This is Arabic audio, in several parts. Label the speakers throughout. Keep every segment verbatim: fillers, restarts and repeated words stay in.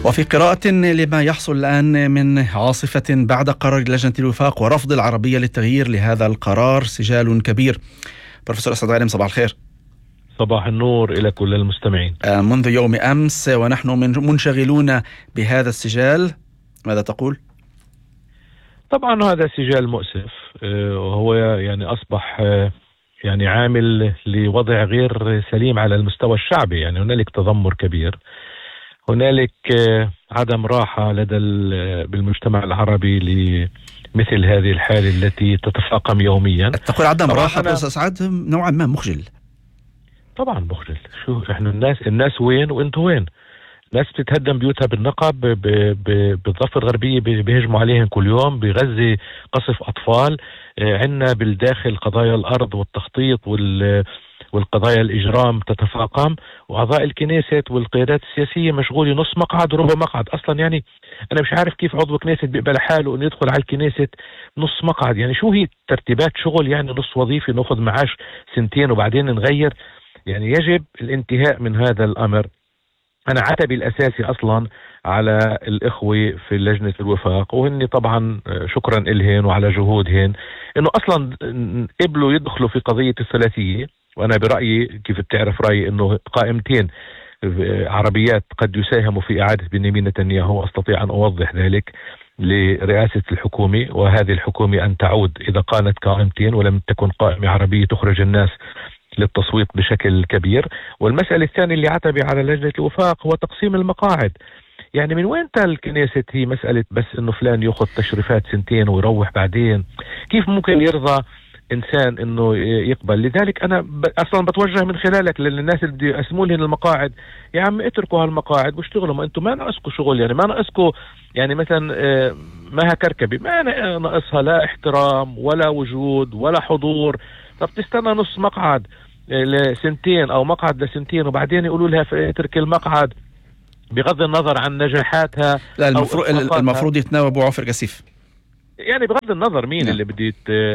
Speaker 1: وفي قراءة لما يحصل الآن من عاصفة بعد قرار لجنة الوفاق ورفض العربية للتغيير لهذا القرار سجال كبير. بروفيسور أسعد غانم، صباح الخير.
Speaker 2: صباح النور إلى كل المستمعين.
Speaker 1: منذ يوم أمس ونحن منشغلون بهذا السجال، ماذا تقول؟
Speaker 2: طبعا هذا سجال مؤسف، وهو يعني أصبح يعني عامل لوضع غير سليم على المستوى الشعبي. يعني هنالك تذمر كبير، هنالك عدم راحة لدى بالمجتمع العربي لمثل هذه الحالة التي تتفاقم يوميا.
Speaker 1: تقول عدم راحة بس سعد نوعا ما مخجل.
Speaker 2: طبعا مخجل. شو احنا الناس الناس وين وانتوا وين؟ ناس بتتهدم بيوتها بالنقب، بالضفة الغربية بيهجموا عليهم كل يوم، بغزة قصف أطفال، عندنا بالداخل قضايا الأرض والتخطيط وال والقضايا الإجرام تتفاقم، وأعضاء الكنيسة والقيادات السياسية مشغولة نص مقعد وربع مقعد. أصلا يعني أنا مش عارف كيف عضو كنيسة بيقبل حاله أن يدخل على الكنيسة نص مقعد. يعني شو هي ترتيبات شغل؟ يعني نص وظيفة نأخذ معاش سنتين وبعدين نغير. يعني يجب الانتهاء من هذا الأمر. أنا عتبي الأساسي أصلا على الإخوة في لجنة الوفاق، وهن طبعا شكرا إلهن وعلى جهودهن إنه أصلا قبلوا يدخلوا في قضية الثلاثية. وأنا برأيي كيف بتعرف رأيي إنه قائمتين عربيات قد يساهموا في إعادة بنيامين نتنياهو، أستطيع أن أوضح ذلك لرئاسة الحكومة، وهذه الحكومة أن تعود إذا كانت قائمتين ولم تكن قائمة عربية تخرج الناس للتصويت بشكل كبير. والمسألة الثانية اللي عتبي على لجنة الوفاق هو تقسيم المقاعد. يعني من وين الكنيسة هي مسألة بس إنه فلان يأخذ تشريفات سنتين ويروح بعدين؟ كيف ممكن يرضى إنسان إنه يقبل؟ لذلك أنا أصلا بتوجه من خلالك للناس اللي بده يقسموا لهم المقاعد، يا عم اتركوا هالمقاعد واشتغلوا، ما أنتم ما ناقصكم شغل. يعني ما ناقصكم يعني مثلا مها كركبي ما ناقصها لا احترام ولا وجود ولا حضور. طب تستنى نص مقعد لسنتين أو مقعد لسنتين وبعدين يقولوا لها اترك المقعد بغض النظر عن نجاحاتها؟
Speaker 1: لا المفروض المفروض يتناوب عفر كثيف.
Speaker 2: يعني بغض النظر مين لا. اللي بده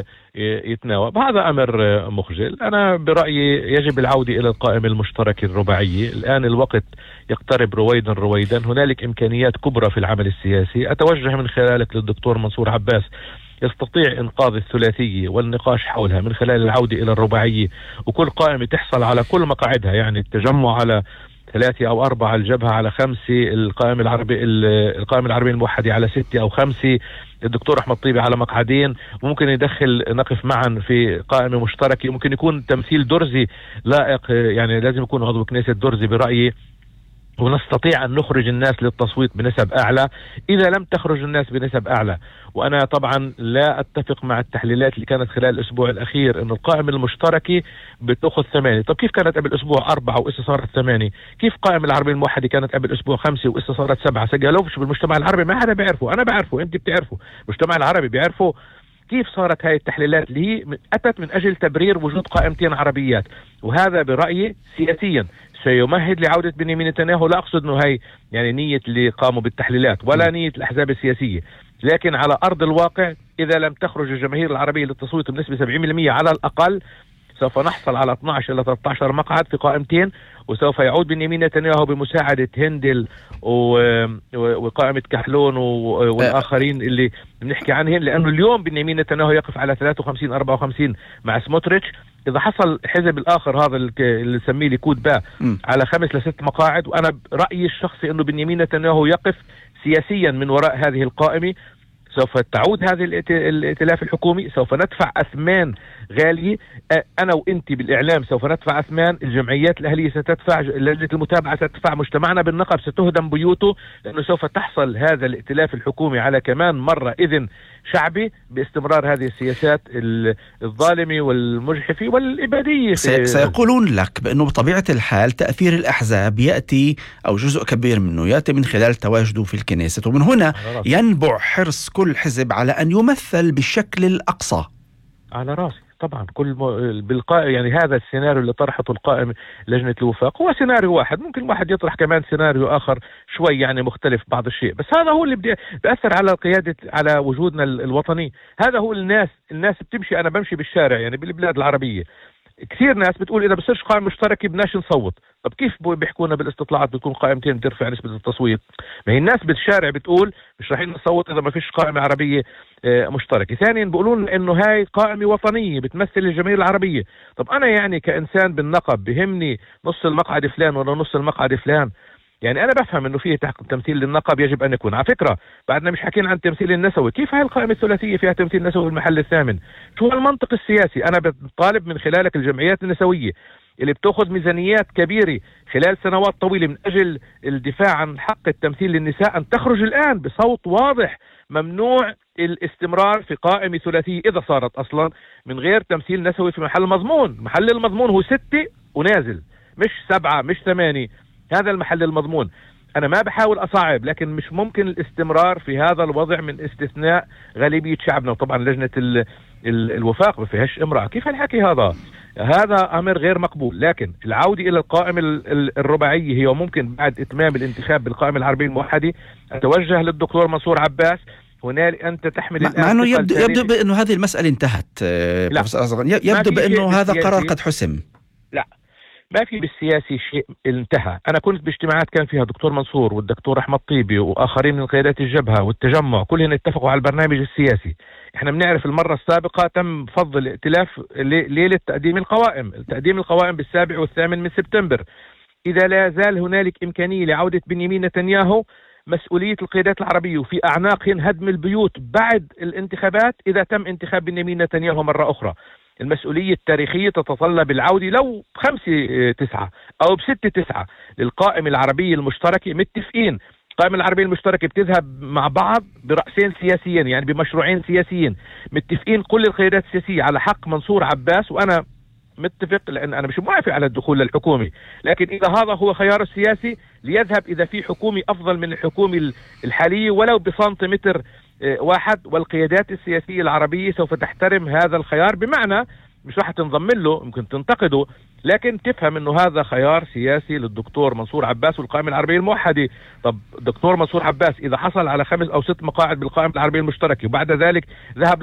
Speaker 2: يتناوب، هذا أمر مخجل. أنا برأيي يجب العودة إلى القائمة المشتركة الرباعية. الآن الوقت يقترب رويدا رويدا، هنالك إمكانيات كبرى في العمل السياسي. أتوجه من خلالك للدكتور منصور عباس، يستطيع إنقاذ الثلاثية والنقاش حولها من خلال العودة إلى الرباعية، وكل قائمة تحصل على كل مقاعدها. يعني التجمع على ثلاثة أو أربعة، الجبهة على خمسة، القائمة العربية القائمة العربية الموحدة على ستة أو خمسة، الدكتور أحمد طيبي على مقعدين. ممكن يدخل نقف معا في قائمة مشتركة، ممكن يكون تمثيل درزي لائق. يعني لازم يكون عضو كنيسة درزي برأيي، ونستطيع أن نخرج الناس للتصويت بنسب أعلى إذا لم تخرج الناس بنسب أعلى. وأنا طبعا لا أتفق مع التحليلات اللي كانت خلال الأسبوع الأخير أن القائمة المشتركة بتأخذ ثمانية. طب كيف كانت قبل أسبوع أربعة وإسا صارت ثمانية؟ كيف قائمة العربية الموحدة كانت قبل أسبوع خمسة وإسا صارت سبعة؟ سجلوش بالمجتمع العربي ما حدا بيعرفه، أنا بعرفه، أنت بتعرفه، المجتمع العربي بيعرفه. كيف صارت هاي التحليلات اللي هي أتت من أجل تبرير وجود قائمتين عربيات؟ وهذا برأيي سياسيا سيمهد لعودة بنيامين نتنياهو. لا أقصد أنه هاي يعني نية اللي قاموا بالتحليلات ولا نية الأحزاب السياسية، لكن على أرض الواقع إذا لم تخرج الجماهير العربية للتصويت بنسبة سبعين بالمئة على الأقل، سوف نحصل على اثني عشر إلى ثلاثة عشر مقعد في قائمتين، وسوف يعود بنيامين نتنياهو بمساعدة هندل وقائمة كحلون والآخرين اللي بنحكي عنهم. لأنه اليوم بنيامين نتنياهو يقف على ثلاثة وخمسين أربعة وخمسين مع سموتريتش. إذا حصل حزب الآخر هذا اللي نسميه ليكود با على خمس لست مقاعد، وأنا رأيي الشخصي أنه بنيامين نتنياهو يقف سياسيا من وراء هذه القائمة، سوف تعود هذه الائتلاف الحكومي، سوف ندفع أثمان غالية. أنا وإنتي بالإعلام سوف ندفع أثمان، الجمعيات الأهلية ستدفع، لجنة المتابعة ستدفع، مجتمعنا بالنقب ستهدم بيوته، لأنه سوف تحصل هذا الائتلاف الحكومي على كمان مرة إذن شعبي باستمرار هذه السياسات الظالمة والمجحفة والإبادية.
Speaker 1: سيقولون لك بأنه بطبيعة الحال تأثير الأحزاب يأتي أو جزء كبير منه يأتي من خلال تواجده في الكنيسة، ومن هنا ينبع حرص كل حزب على أن يمثل بالشكل الأقصى.
Speaker 2: على راسي طبعا كل بالقائم. يعني هذا السيناريو اللي طرحته القائم لجنة الوفاق هو سيناريو واحد، ممكن واحد يطرح كمان سيناريو آخر شوي يعني مختلف بعض الشيء، بس هذا هو اللي بدي بيأثر على القيادة، على وجودنا الوطني. هذا هو الناس الناس بتمشي، أنا بمشي بالشارع يعني بالبلاد العربية، كثير ناس بتقول اذا بصيرش قائمه مشتركه بدناش نصوت. طب كيف بيحكونا بالاستطلاعات بتكون قائمتين بترفع نسبه التصويت؟ ما هي الناس بالشارع بتقول مش رايحين نصوت اذا ما فيش قائمه عربيه مشتركه. ثانيا بيقولون انه هاي قائمه وطنيه بتمثل الجماهير العربيه. طب انا يعني كانسان بالنقب بهمني نص المقعد فلان ولا نص المقعد فلان؟ يعني انا بفهم انه فيه تمثيل للنقب يجب ان يكون. على فكره بعدنا مش حكينا عن التمثيل النسوي، كيف هاي القائمه الثلاثيه فيها تمثيل نسوي في المحل الثامن؟ شو المنطق السياسي؟ انا بطالب من خلالك الجمعيات النسويه اللي بتاخذ ميزانيات كبيره خلال سنوات طويله من اجل الدفاع عن حق التمثيل للنساء ان تخرج الان بصوت واضح ممنوع الاستمرار في قائمه ثلاثيه اذا صارت اصلا من غير تمثيل نسوي في محل مضمون. محل المضمون هو ستة ونازل، مش سبعة مش ثمانية، هذا المحل المضمون. أنا ما بحاول أصعب، لكن مش ممكن الاستمرار في هذا الوضع من استثناء غالبية شعبنا. وطبعا لجنة ال ال الوفاق ما فيهاش امرأة. كيف الحكي هذا؟ هذا أمر غير مقبول. لكن العودة إلى القائمة الرباعية هي ممكن بعد إتمام الانتخاب بالقائمة العربية الموحدة. أتوجه للدكتور منصور عباس، هنالك أنت تحمل
Speaker 1: مع أنه يبدو, يبدو بأنه هذه المسألة انتهت. يبدو بأنه هذا قرار قد حسم.
Speaker 2: لا، ما في بالسياسي شيء انتهى. أنا كنت باجتماعات كان فيها دكتور منصور والدكتور أحمد طيبي وآخرين من قيادات الجبهة والتجمع، كلهم اتفقوا على البرنامج السياسي. احنا بنعرف المرة السابقة تم فض الائتلاف ليلة تقديم القوائم، تقديم القوائم بالسابع والثامن من سبتمبر. إذا لا زال هنالك إمكانية لعودة بنيامين نتنياهو، مسؤولية القيادات العربية في أعناقهم هدم البيوت بعد الانتخابات إذا تم انتخاب بنيامين نتنياهو مرة أخرى. المسؤولية التاريخية تتطلب العودة لو بخمسة تسعة أو بستة تسعة للقائمة العربية المشتركة. متفقين القائمة العربية المشتركة بتذهب مع بعض برأسين سياسيين، يعني بمشروعين سياسيين. متفقين كل القيادات السياسية على حق منصور عباس، وأنا متفق لأن أنا مش موافق على الدخول للحكومة، لكن إذا هذا هو خيار السياسي ليذهب إذا في حكومة أفضل من الحكومة الحالية ولو بسنتيمتر واحد. والقيادات السياسية العربية سوف تحترم هذا الخيار، بمعنى مش راح تنضم له، ممكن تنتقده، لكن تفهم انه هذا خيار سياسي للدكتور منصور عباس والقائمة العربية الموحدة. طب الدكتور منصور عباس اذا حصل على خمس او ست مقاعد بالقائمة العربية المشتركة وبعد ذلك ذهب